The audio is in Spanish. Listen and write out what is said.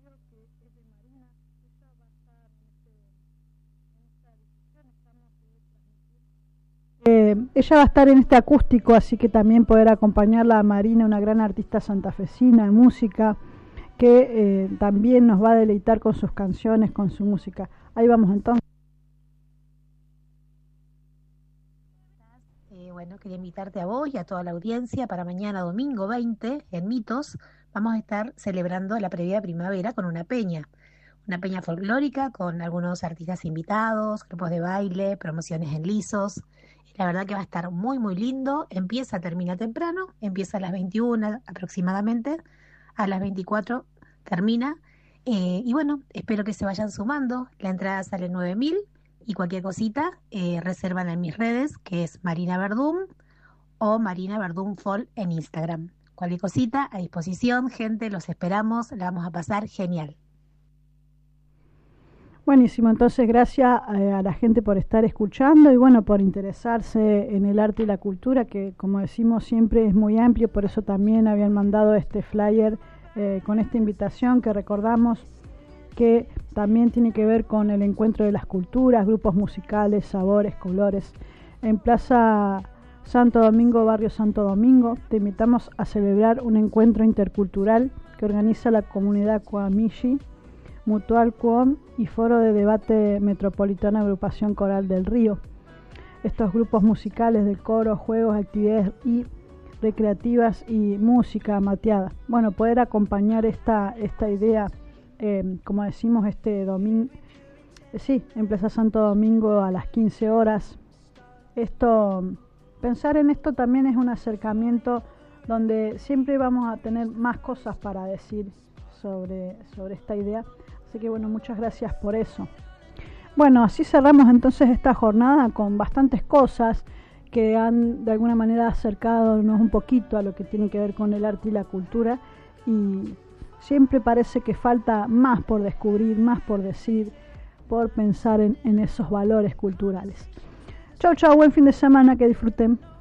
Ella va a estar en este acústico, así que también poder acompañarla a Marina, una gran artista santafesina de música, que también nos va a deleitar con sus canciones, con su música. Ahí vamos entonces. Bueno, quería invitarte a vos y a toda la audiencia para mañana domingo 20 en Mitos. Vamos a estar celebrando la previa primavera con una peña folclórica con algunos artistas invitados, grupos de baile, promociones en lisos. La verdad que va a estar muy muy lindo. Termina temprano, empieza a las 21 aproximadamente, a las 24 termina. Y bueno, espero que se vayan sumando. La entrada sale 9.000 y cualquier cosita reservan en mis redes, que es Marina Verdum o Marina Verdum Fall en Instagram. Cualquier cosita a disposición, gente, los esperamos, la vamos a pasar genial. Buenísimo, entonces gracias a la gente por estar escuchando y bueno, por interesarse en el arte y la cultura, que como decimos siempre es muy amplio, por eso también habían mandado este flyer con esta invitación que recordamos que también tiene que ver con el encuentro de las culturas, grupos musicales, sabores, colores. En Plaza Santo Domingo, Barrio Santo Domingo, te invitamos a celebrar un encuentro intercultural que organiza la comunidad Coamishi, Mutual Cuom y Foro de Debate Metropolitana Agrupación Coral del Río. Estos grupos musicales de coro, juegos, actividades y recreativas y música mateada. Bueno, poder acompañar esta idea, como decimos, este domingo, en Plaza Santo Domingo a las 15 horas. Pensar en esto también es un acercamiento donde siempre vamos a tener más cosas para decir sobre esta idea. Así que bueno, muchas gracias por eso. Bueno, así cerramos entonces esta jornada con bastantes cosas que han de alguna manera acercadonos un poquito a lo que tiene que ver con el arte y la cultura, y siempre parece que falta más por descubrir, más por decir, por pensar en esos valores culturales. Chau, chau, buen fin de semana, que disfruten.